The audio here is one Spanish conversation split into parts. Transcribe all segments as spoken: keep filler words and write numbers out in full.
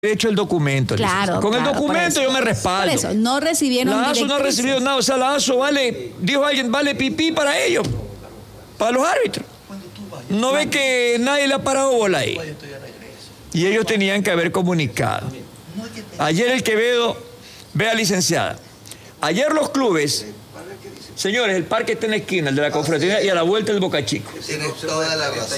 hecho el documento. Claro, con claro, el documento eso, yo me respaldo. Por eso, no recibieron La ASO no ha recibido nada, o sea, la ASO vale, dijo alguien, vale pipí para ellos, para los árbitros. No ve que nadie le ha parado bola ahí. Y ellos tenían que haber comunicado. Ayer el Quevedo, vea licenciada, ayer los clubes, señores, el parque está en la esquina, el de la Confraternidad, y a la vuelta el Boca Chico. Tienes toda la razón.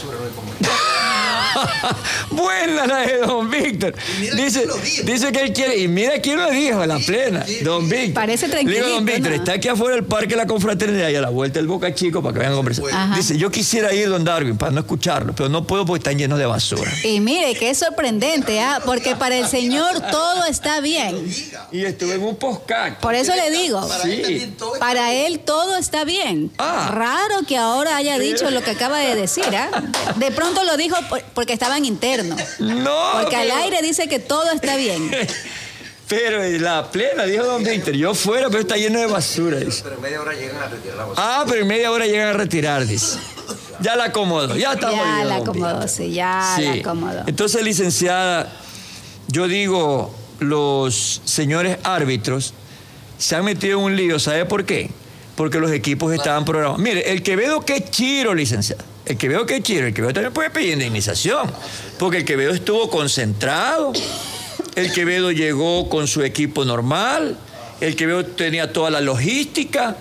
Buena la de don Víctor. Dice, dice que él quiere, y mira quién lo dijo, a la plena, don Víctor. Parece tranquilito. Le digo, don Víctor, ¿no? está aquí afuera del parque de la Confraternidad y a la vuelta del Boca Chico para que vengan a conversar. Ajá. Dice, yo quisiera ir, don Darwin, para no escucharlo, pero no puedo porque están llenos de basura. Y mire, que es sorprendente, ¿ah? Porque para el señor todo está bien. Y estuve en un podcast. Por eso le digo, Sí. para él todo está bien. Ah. Raro que ahora haya dicho lo que acaba de decir, ¿ah? De pronto lo dijo por- porque estaba en interno. No. Porque al pero- aire dice que todo está bien. Pero la plena, dijo don Víctor, yo fuera, pero está lleno de basura. Dice. Pero en media hora llegan a retirar la basura. Ah, pero en media hora llegan a retirar, dice. Ya la acomodó, ya estamos Ya bien, la don acomodó, Víctor. sí, ya Sí. la acomodó. Entonces, licenciada, yo digo, los señores árbitros se han metido en un lío, ¿sabe por qué? Porque los equipos estaban programados. Mire, el Quevedo que chiro, licenciada. El Quevedo que chiro, el Quevedo también puede pedir indemnización, porque el Quevedo estuvo concentrado, el Quevedo llegó con su equipo normal, el Quevedo tenía toda la logística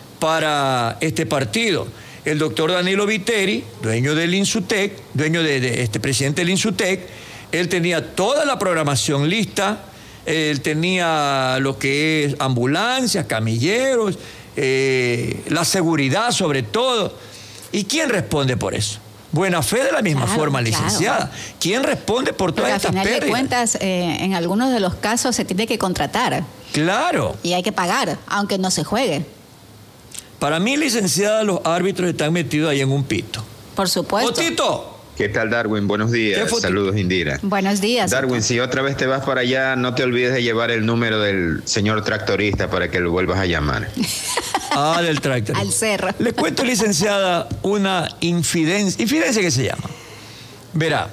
para este partido. El doctor Danilo Viteri, dueño del Insutec, dueño de, de este presidente del Insutec, él tenía toda la programación lista, él tenía lo que es ambulancias, camilleros, eh, la seguridad sobre todo. ¿Y quién responde por eso? Buena fe de la misma Claro, forma, claro. licenciada. ¿Quién responde por Porque todas al estas final de pérdidas? cuentas, eh, en algunos de los casos se tiene que contratar Claro. y hay que pagar, aunque no se juegue. Para mí, licenciada, los árbitros están metidos ahí en un pito. Por supuesto. ¡Otito! ¿Qué tal, Darwin? Buenos ¿Qué días. foto? Saludos, Indira. Buenos días. Darwin, si otra vez te vas para allá, no te olvides de llevar el número del señor tractorista para que lo vuelvas a llamar. Ah, del tractor. Al cerro. Le cuento, licenciada, una infidencia, infidencia que se llama. Verá,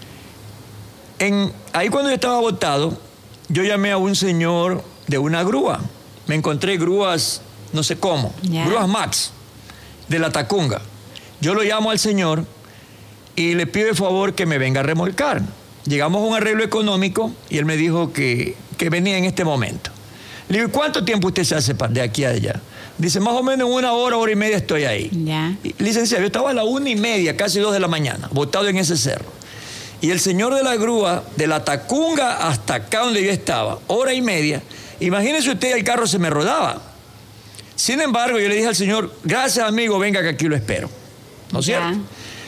en, ahí cuando yo estaba votado, yo llamé a un señor de una grúa. Me encontré grúas, no sé cómo, Ya. grúas Max, de la Tacunga. Yo lo llamo al señor y le pido el favor que me venga a remolcar. Llegamos a un arreglo económico y él me dijo que, que venía en este momento. Le digo, ¿cuánto tiempo usted se hace pa- de aquí a allá? Dice, más o menos en una hora, hora y media estoy ahí. Ya. Y, licenciado, yo estaba a la una y media, casi dos de la mañana, botado en ese cerro. Y el señor de la grúa, de la Tacunga hasta acá donde yo estaba, hora y media, imagínese usted, el carro se me rodaba. Sin embargo, yo le dije al señor, gracias amigo, venga que aquí lo espero. ¿No es Ya. cierto?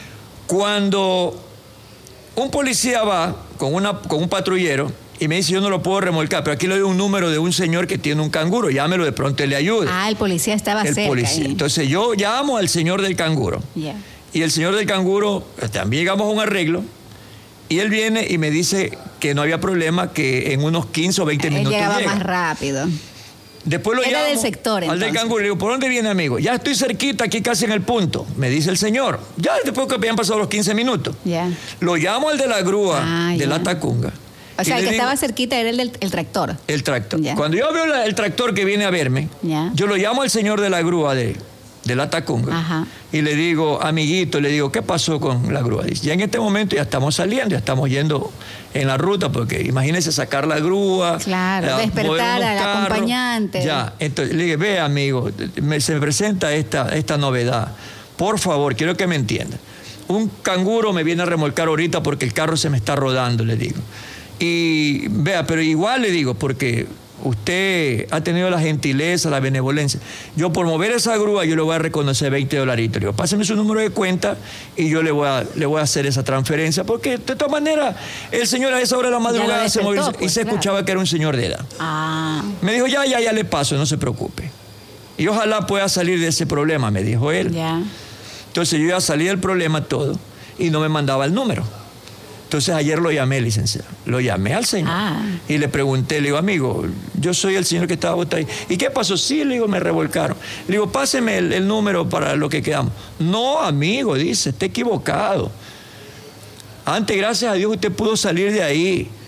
Cuando un policía va con, una, con un patrullero y me dice, yo no lo puedo remolcar, pero aquí le doy un número de un señor que tiene un canguro, llámelo, de pronto él le ayude. Ah, el policía estaba el cerca. policía. ahí. Entonces yo llamo al señor del canguro. Ya. Y el señor del canguro, eh, también llegamos a un arreglo, y él viene y me dice que no había problema, que en unos quince o veinte Él minutos llegaba llega. más rápido. Después lo Era llamo del sector, al del entonces. canguro y le digo, ¿por dónde viene, amigo? Ya estoy cerquita, aquí casi en el punto, me dice el señor. Ya después que habían pasado los quince minutos. Ya. Lo llamo al de la grúa, Ah, de ya. la Tacunga. O y sea, el le que digo- estaba cerquita era el del el tractor. El tractor. Ya. Cuando yo veo la- el tractor que viene a verme, Ya. yo lo llamo al señor de la grúa de, de la Tacunga. Ajá. Y le digo, amiguito, le digo, ¿qué pasó con la grúa? Dice, ya en este momento ya estamos saliendo, ya estamos yendo en la ruta, porque imagínese sacar la grúa. Claro, la- despertar mover unos al carros. acompañante. Ya, entonces le dije, ve, amigo, me- se me presenta esta, esta novedad. Por favor, quiero que me entienda. Un canguro me viene a remolcar ahorita porque el carro se me está rodando, le digo. Y vea, pero igual le digo, porque usted ha tenido la gentileza, la benevolencia. Yo por mover esa grúa, yo le voy a reconocer veinte dolaritos. Le digo, páseme su número de cuenta y yo le voy a, le voy a hacer esa transferencia. Porque de todas maneras, el señor a esa hora de la madrugada se despertó, movilizó pues, y se claro. escuchaba que era un señor de edad. Ah. Me dijo, ya, ya, ya le paso, no se preocupe. Y ojalá pueda salir de ese problema, me dijo él. Ya. Entonces yo ya salí del problema todo y no me mandaba el número. Entonces ayer lo llamé, licenciado. Lo llamé al señor. Ah. Y le pregunté, le digo, amigo, yo soy el señor que estaba votado ahí. ¿Y qué pasó? Sí, le digo, me revolcaron. Le digo, páseme el, el número para lo que quedamos. No, amigo, dice, está equivocado. Antes, gracias a Dios, usted pudo salir de ahí.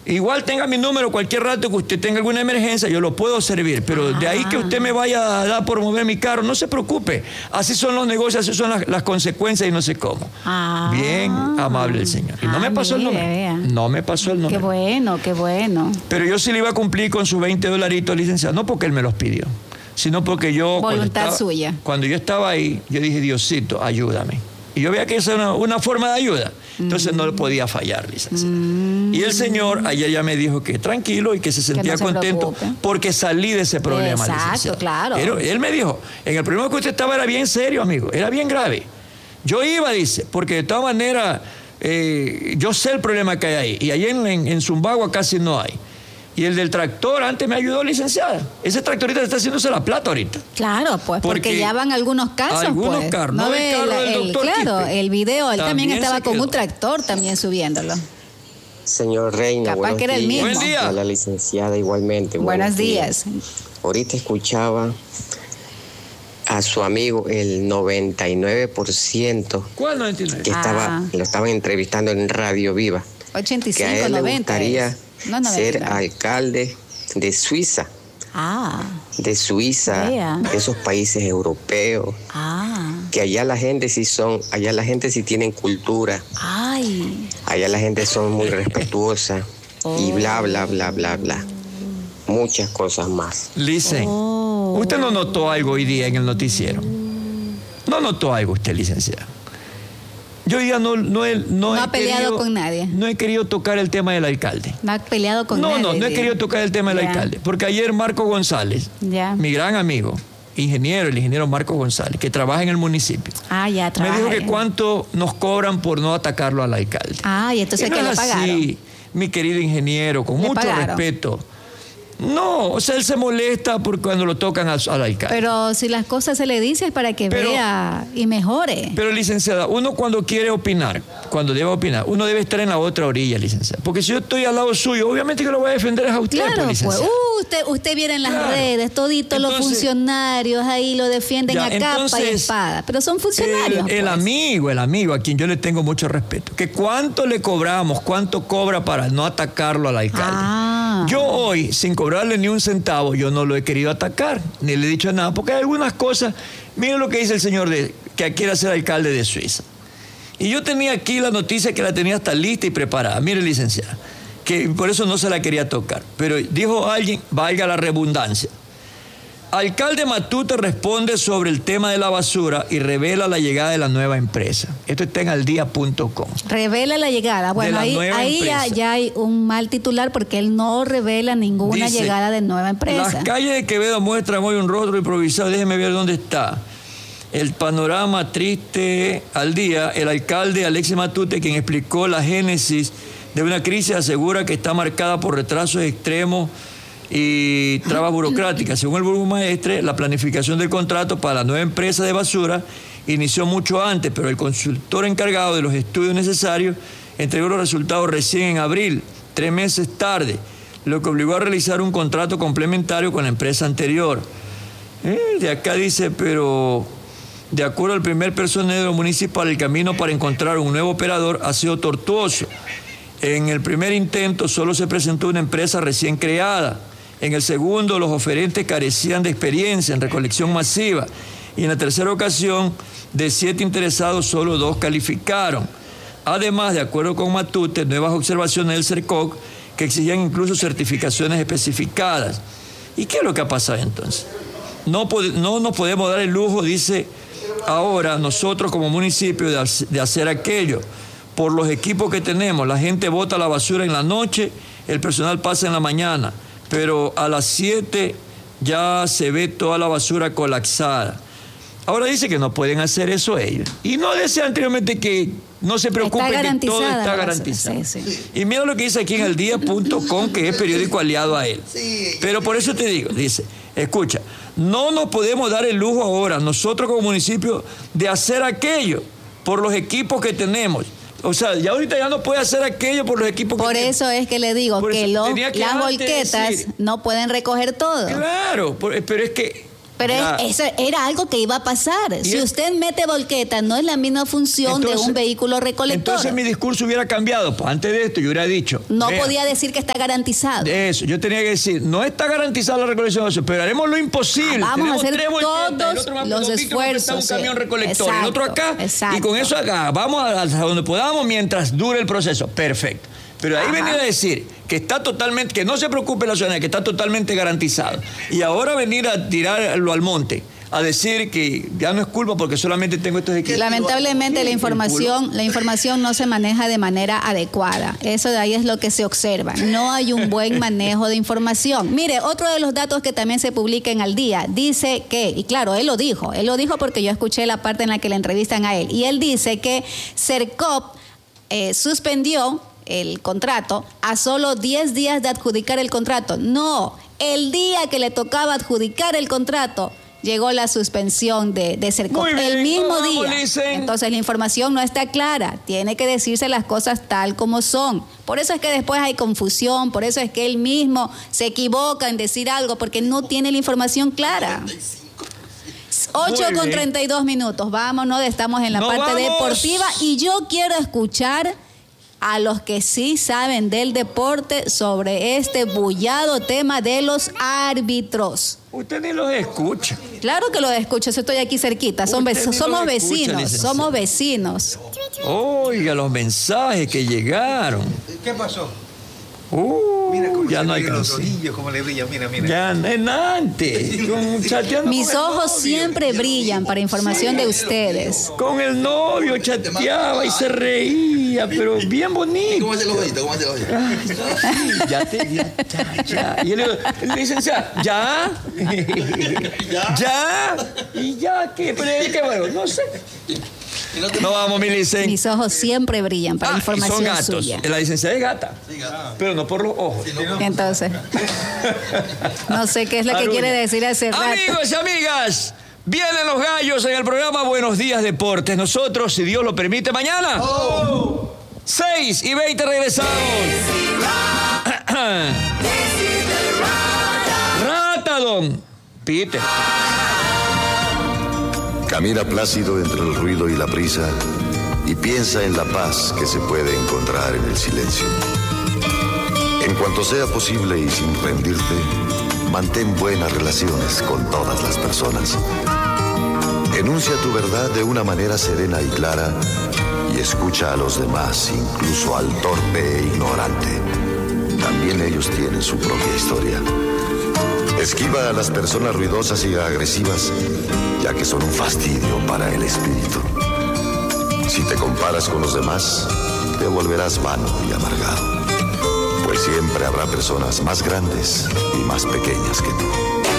Igual tenga mi número, cualquier rato que usted tenga alguna emergencia, yo lo puedo servir. Pero ah. de ahí que usted me vaya a dar por mover mi carro, no se preocupe. Así son los negocios, así son las, las consecuencias y no sé cómo. Ah. Bien amable el señor. Y no ah, me pasó mire, el número. Vea. No me pasó el número. Qué bueno, qué bueno. Pero yo sí le iba a cumplir con sus veinte dolaritos, licenciado. No porque él me los pidió, sino porque yo... Voluntad estaba, suya. Cuando yo estaba ahí, yo dije, Diosito, ayúdame. Y yo veía que esa era una, una forma de ayuda. Entonces mm. no le podía fallar, licenciado. Mm. Y el señor ayer ya me dijo que tranquilo y que se sentía que no se contento preocupe. Porque salí de ese problema, exacto, licenciado. Claro. Pero él me dijo, en el problema que usted estaba era bien serio, amigo. Era bien grave. Yo iba, dice, porque de todas maneras eh, yo sé el problema que hay ahí. Y ahí en, en, en Zumbagua casi no hay. Y el del tractor antes me ayudó, licenciada. Ese tractorista está haciéndose la plata ahorita. Claro, pues, porque, porque ya van algunos casos, algunos pues. Carros, no, no el carro del el, doctor Claro, Quispe. El video, él también, también estaba con quedó. un tractor también subiéndolo. Señor Reina, capaz que era el mismo. Buen día. A la licenciada igualmente. Buenos días. días. Ahorita escuchaba a su amigo el noventa y nueve por ciento. ¿Cuál noventa y nueve? Que estaba, ah. lo estaban entrevistando en Radio Viva. ochenta y cinco, que a él noventa. le gustaría no, ser alcalde de Suiza. Ah. De Suiza, Vea. de esos países europeos. Ah. Que allá la gente sí son, allá la gente sí tienen cultura. Ay. Allá la gente son muy respetuosa oh. y bla, bla, bla, bla, bla. Muchas cosas más. Listen, oh. ¿usted no notó algo hoy día en el noticiero? ¿No notó algo usted, licenciado? Yo ya no, no he, no no he ha peleado querido, con nadie. No he querido tocar el tema del alcalde. No ha peleado con no, nadie. No, no, no he tío. querido tocar el tema del ya. alcalde. Porque ayer Marco González, ya. mi gran amigo, ingeniero, el ingeniero Marco González, que trabaja en el municipio, ah, ya, me dijo que ya. cuánto nos cobran por no atacarlo al alcalde. Ah, y entonces y no ¿qué es le pagaron? así, mi querido ingeniero, con ¿Le mucho pagaron? respeto. No, o sea, él se molesta por cuando lo tocan al, al alcalde. Pero si las cosas se le dicen es para que pero, vea y mejore. Pero, licenciada, uno cuando quiere opinar, cuando debe opinar, uno debe estar en la otra orilla, licenciada. Porque si yo estoy al lado suyo, obviamente que lo voy a defender es a usted, claro, pues, pues. Uh, usted, usted viene en las claro. redes, toditos entonces, los funcionarios ahí lo defienden ya, a capa entonces, y espada. Pero son funcionarios. El, pues. el amigo, el amigo a quien yo le tengo mucho respeto. Que cuánto le cobramos, cuánto cobra para no atacarlo al alcalde. Ah. Yo hoy, sin cobrarle ni un centavo, yo no lo he querido atacar, ni le he dicho nada, porque hay algunas cosas, miren lo que dice el señor de, que quiere ser alcalde de Suiza. Y yo tenía aquí la noticia que la tenía hasta lista y preparada, mire licenciada, que por eso no se la quería tocar. Pero dijo alguien, valga la redundancia, alcalde Matute responde sobre el tema de la basura y revela la llegada de la nueva empresa. Esto está en aldía punto com. Revela la llegada. Bueno, ahí, ahí ya, ya hay un mal titular porque él no revela ninguna dice, llegada de nueva empresa. Las calles de Quevedo muestran hoy un rostro improvisado. Déjeme ver dónde está. El panorama triste al día. El alcalde Alexis Matute, quien explicó la génesis de una crisis, asegura que está marcada por retrasos extremos y trabas burocráticas. Según el burgomaestre, la planificación del contrato para la nueva empresa de basura inició mucho antes, pero el consultor encargado de los estudios necesarios entregó los resultados recién en abril, tres meses tarde, lo que obligó a realizar un contrato complementario con la empresa anterior. Eh, de acá dice, pero de acuerdo al primer personero municipal, el camino para encontrar un nuevo operador ha sido tortuoso. En el primer intento solo se presentó una empresa recién creada. En el segundo, los oferentes carecían de experiencia en recolección masiva. Y en la tercera ocasión, de siete interesados, solo dos calificaron. Además, de acuerdo con Matute, nuevas observaciones del CERCOC que exigían incluso certificaciones especificadas. ¿Y qué es lo que ha pasado entonces? No, no nos podemos dar el lujo, dice ahora, nosotros como municipio, de, de hacer aquello. Por los equipos que tenemos, la gente bota la basura en la noche, el personal pasa en la mañana. Pero a las siete ya se ve toda la basura colapsada. Ahora dice que no pueden hacer eso ellos. Y no decía anteriormente que no se preocupen, que todo está garantizado. Sí, sí. Y mira lo que dice aquí en aldía punto com, que es periódico aliado a él. Pero por eso te digo, dice, escucha, no nos podemos dar el lujo ahora, nosotros como municipio, de hacer aquello por los equipos que tenemos. O sea, ya ahorita ya no puede hacer aquello por los equipos por que... Por eso es que le digo por que, eso los, que las volquetas decir, no pueden recoger todo. Claro, por, pero es que Pero ya. es, eso era algo que iba a pasar. Si es, usted mete volqueta, no es la misma función entonces, de un vehículo recolector. Entonces mi discurso hubiera cambiado. Pues antes de esto yo hubiera dicho... No vea, podía decir que está garantizado. Eso, yo tenía que decir, no está garantizada la recolección de basura, pero haremos lo imposible. Ah, vamos Tenemos a hacer tres todos vueltas, los esfuerzos. Un camión recolector, exacto, el otro acá, exacto. y con eso acá, vamos hasta donde podamos mientras dure el proceso. Perfecto. Pero ahí venir a decir que está totalmente, que no se preocupe la ciudadanía, que está totalmente garantizado. Y ahora venir a tirarlo al monte, a decir que ya no es culpa porque solamente tengo estos equipos. Lamentablemente la información, la información no se maneja de manera adecuada. Eso de ahí es lo que se observa. No hay un buen manejo de información. Mire, otro de los datos que también se publica en Al Día, dice que, y claro, él lo dijo, él lo dijo porque yo escuché la parte en la que le entrevistan a él, y él dice que Sercop eh, suspendió el contrato a solo diez días de adjudicar el contrato. No, el día que le tocaba adjudicar el contrato, llegó la suspensión de, de Sercop. Bien, el mismo día. Dicen. Entonces la información no está clara. Tiene que decirse las cosas tal como son. Por eso es que después hay confusión, por eso es que él mismo se equivoca en decir algo, porque no tiene la información clara. ocho con treinta y dos minutos. Vámonos, estamos en la no parte vamos. deportiva y yo quiero escuchar a los que sí saben del deporte sobre este bullado tema de los árbitros. Usted ni los escucha. Claro que los escucho, estoy aquí cerquita. Son ve- somos vecinos, escucha, somos vecinos. Oiga, los mensajes que llegaron. ¿Qué pasó? Uh, mira cómo ya no hay los canción. orillos, cómo le brillan, mira, mira. Ya en antes. Con, chateando Mis con ojos siempre brillan para información de ustedes. Con el novio chateaba y se reía, pero bien bonito. ¿Cómo hace los ojitos? ¿Cómo hace los ojitos? Ya te, ya, ya, ya. Y él le digo, el licenciado, ¿ya? ¿Ya? ¿Ya? ¿Y ya qué? ¿Pero qué bueno? No sé. No vamos, mi licenciada. Mis ojos siempre brillan para ah, información son gatos. suya. La licenciada es gata, sí, gata, pero no por los ojos. Sí, no. Entonces, no sé qué es lo que Aruña. quiere decir hace rato. Amigos y amigas, vienen los gallos en el programa Buenos Días Deportes. Nosotros, si Dios lo permite, mañana, oh. seis y veinte regresamos. Ratadón. Peter. Camina plácido entre el ruido y la prisa y piensa en la paz que se puede encontrar en el silencio. En cuanto sea posible y sin rendirte, mantén buenas relaciones con todas las personas. Enuncia tu verdad de una manera serena y clara y escucha a los demás, incluso al torpe e ignorante. También ellos tienen su propia historia. Esquiva a las personas ruidosas y agresivas, ya que son un fastidio para el espíritu. Si te comparas con los demás, te volverás vano y amargado, pues siempre habrá personas más grandes y más pequeñas que tú.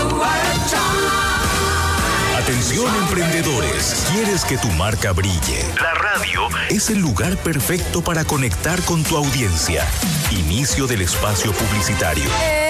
Atención emprendedores, ¿quieres que tu marca brille? La radio es el lugar perfecto para conectar con tu audiencia. Inicio del espacio publicitario.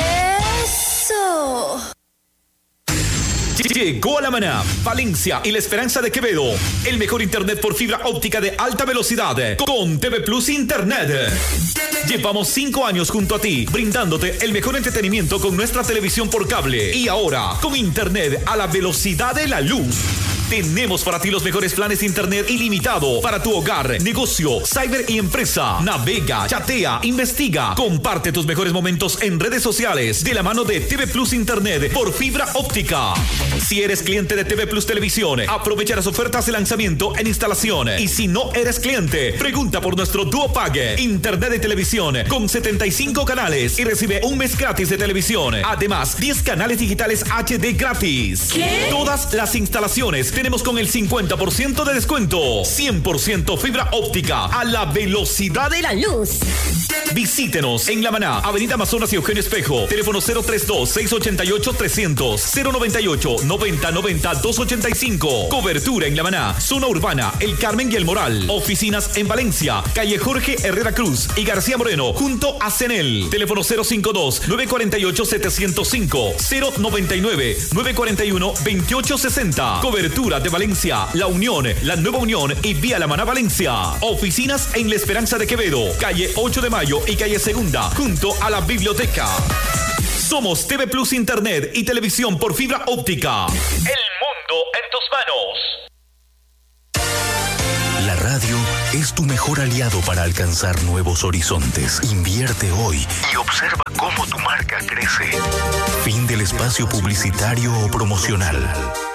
¡Eso! Llegó a La Maná, Valencia y La Esperanza de Quevedo. El mejor internet por fibra óptica de alta velocidad con T V Plus Internet. Llevamos cinco años junto a ti, brindándote el mejor entretenimiento con nuestra televisión por cable. Y ahora, con internet a la velocidad de la luz. Tenemos para ti los mejores planes de internet ilimitado para tu hogar, negocio, cyber y empresa. Navega, chatea, investiga, comparte tus mejores momentos en redes sociales de la mano de T V Plus Internet por fibra óptica. Si eres cliente de T V Plus Televisión, aprovecha las ofertas de lanzamiento en instalación. Y si no eres cliente, pregunta por nuestro Duo Pague, internet de televisión con setenta y cinco canales y recibe un mes gratis de televisión. Además, diez canales digitales H D gratis. ¿Qué? Todas las instalaciones tenemos con el cincuenta por ciento de descuento. cien por ciento fibra óptica a la velocidad de la luz. Visítenos en La Maná, Avenida Amazonas y Eugenio Espejo. Teléfono cero treinta y dos, seiscientos ochenta y ocho, trescientos, cero noventa y ocho, noventa noventa, doscientos ochenta y cinco. Cobertura en La Maná, zona urbana, El Carmen y El Moral. Oficinas en Valencia, calle Jorge Herrera Cruz y García Moreno, junto a Cenel. Teléfono cero cincuenta y dos, novecientos cuarenta y ocho, setecientos cinco, cero noventa y nueve, novecientos cuarenta y uno, veintiocho sesenta. Cobertura de Valencia, La Unión, La Nueva Unión y Vía La Maná Valencia. Oficinas en La Esperanza de Quevedo, calle ocho de mayo y calle Segunda, junto a la biblioteca. Somos T V Plus Internet y televisión por fibra óptica. El mundo en tus manos. La radio es tu mejor aliado para alcanzar nuevos horizontes. Invierte hoy y observa cómo tu marca crece. Fin del espacio publicitario o promocional.